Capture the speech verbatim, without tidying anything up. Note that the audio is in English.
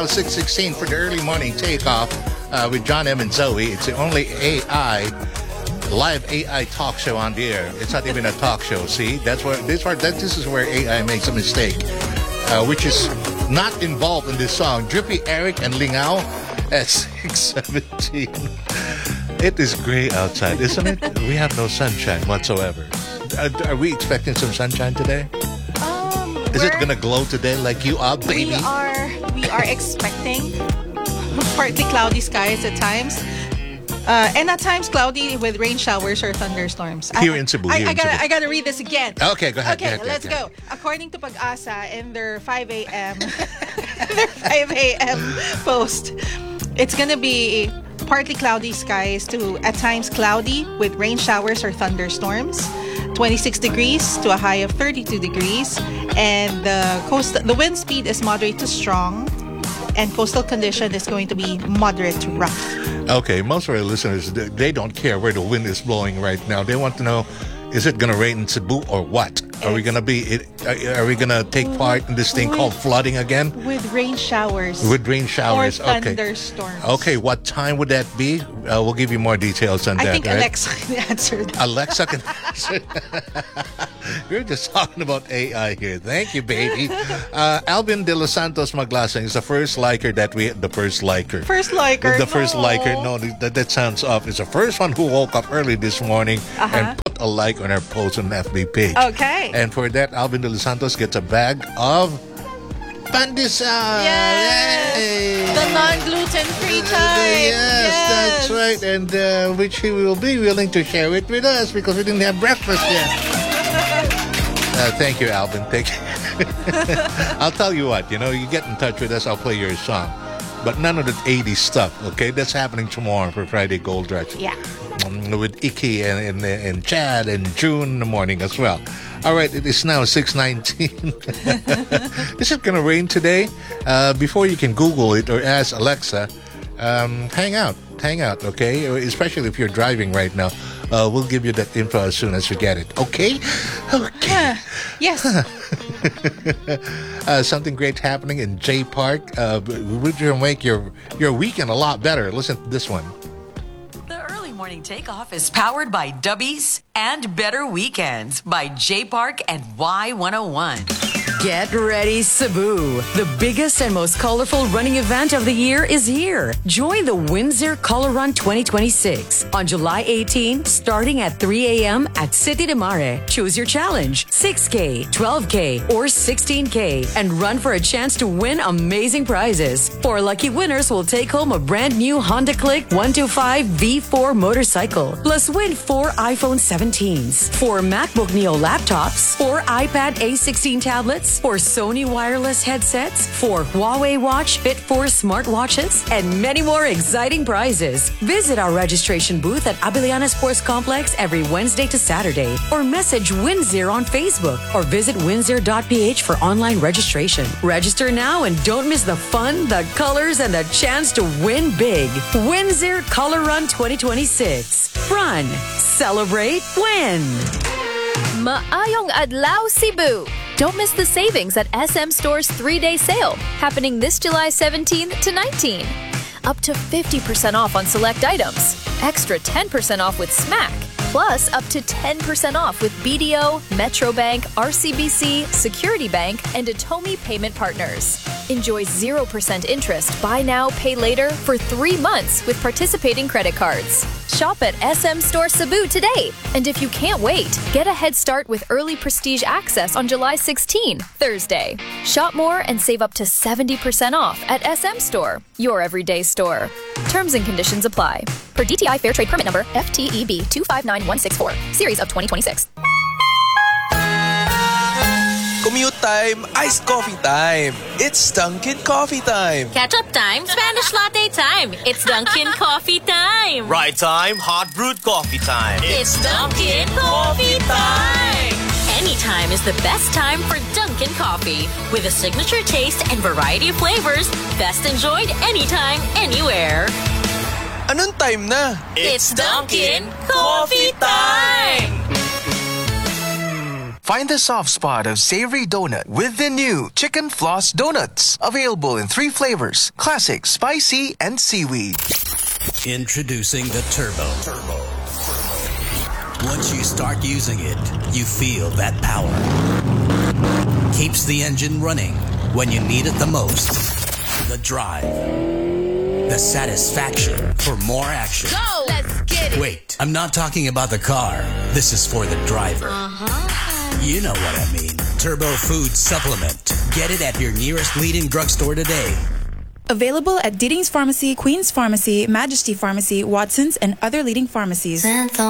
six sixteen for the early morning takeoff uh, with John M. and Zoe. It's the only A I, live A I talk show on the air. It's not even a talk show, see? That's where this part, that, this is where A I makes a mistake, uh, which is not involved in this song. Drippy Eric and Lingao at six seventeen. It is gray outside, isn't it? We have no sunshine whatsoever. Are, are we expecting some sunshine today? Um, is it gonna glow today like you are, baby? We are, we are expecting partly cloudy skies at times. Uh, and at times cloudy with rain showers or thunderstorms. Here I, in Cebu. I, Here I, in gotta, Cebu. I gotta read this again. Okay, go ahead. Okay, go ahead, let's go. Ahead. go. According to Pag-asa, in their five a.m. their five a.m. post, it's gonna be partly cloudy skies to at times cloudy with rain showers or thunderstorms. twenty-six degrees to a high of thirty-two degrees, and the coast the wind speed is moderate to strong, and coastal condition is going to be moderate to rough. Okay, most of our listeners, they don't care where the wind is blowing right now. They want to know, is it going to rain in Cebu or what? Are we going to be? Are we going to take part in this thing with, called flooding again? With rain showers. With rain showers. Or okay. thunderstorms. Okay, what time would that be? Uh, we'll give you more details on I that. I think right? Alexa can answer that. Alexa can answer. We're just talking about A I here. Thank you, baby. Uh, Alvin De Los Santos Maglasang is the first liker that we. The first liker. First liker. The first no. liker. No, that, that sounds off. It's the first one who woke up early this morning uh-huh. and put a like on our post on the F B page. Okay. And for that, Alvin De Los Santos gets a bag of pandesal. Yes. Yay. The non-gluten-free type. Yes, Yes, that's right. And uh, which he will be willing to share it with us because we didn't have breakfast yet. uh, thank you, Alvin. Thank you. I'll tell you what, you know, you get in touch with us, I'll play your song. But none of the eighties stuff, okay? That's happening tomorrow for Friday Gold Rush. Yeah. Um, with Iki and, and, and Chad and June in the morning as well. All right, it is now six nineteen. Is it going to rain today? Uh, before you can Google it or ask Alexa, um, hang out. Hang out, okay? Especially if you're driving right now. Uh, we'll give you that info as soon as we get it. Okay? Okay. Yes. uh, something great happening in J Park. Uh, we're going to make your, your weekend a lot better. Listen to this one. Morning Takeoff is powered by Dubbies and Better Weekends by J Park and Y one oh one. Get ready, Cebu. The biggest and most colorful running event of the year is here. Join the Windsor Color Run twenty twenty-six on July eighteenth, starting at three a.m. at City de Mare. Choose your challenge, six K, twelve K, or sixteen K, and run for a chance to win amazing prizes. Four lucky winners will take home a brand new Honda Click one twenty-five V four motorcycle, plus win four iPhone seventeens, four MacBook Neo laptops, four iPad A sixteen tablets, four Sony wireless headsets, four Huawei Watch Fit four smartwatches, and many more exciting prizes. Visit our registration booth at Abiliana Sports Complex every Wednesday to Saturday, or message Windsor on Facebook, or visit windsor dot p h for online registration. Register now and don't miss the fun, the colors, and the chance to win big. Windsor Color Run twenty twenty-six. Run, celebrate, win! Maayong Adlaw, Cebu! Don't miss the savings at S M Store's three-day sale, happening this July seventeenth to nineteenth. Up to fifty percent off on select items, extra ten percent off with Smack, plus up to ten percent off with B D O, Metrobank, R C B C, Security Bank, and Atomi Payment Partners. Enjoy zero percent interest, buy now, pay later for three months with participating credit cards. Shop at S M Store Cebu today. And if you can't wait, get a head start with early prestige access on July sixteenth, Thursday. Shop more and save up to seventy percent off at S M Store, your everyday store. Terms and conditions apply. Per D T I Fair Trade Permit Number F T E B two five nine one six four, Series of twenty twenty-six. Commute time, iced coffee time. It's Dunkin' Coffee time. Ketchup time, Spanish latte time. It's Dunkin' Coffee time. Right time, hot brewed coffee time. It's Dunkin' Coffee time. Anytime is the best time for Dunkin' Coffee. With a signature taste and variety of flavors, best enjoyed anytime, anywhere. Anong time na? It's Dunkin' Coffee time. Find the soft spot of savory donut with the new Chicken Floss Donuts. Available in three flavors: classic, spicy, and seaweed. Introducing the Turbo. Turbo. Once you start using it, you feel that power. Keeps the engine running when you need it the most. The drive. The satisfaction for more action. Go! Let's get it! Wait, I'm not talking about the car. This is for the driver. Uh-huh. You know what I mean. Turbo Food Supplement. Get it at your nearest leading drugstore today. Available at Deeding's Pharmacy, Queen's Pharmacy, Majesty Pharmacy, Watson's, and other leading pharmacies.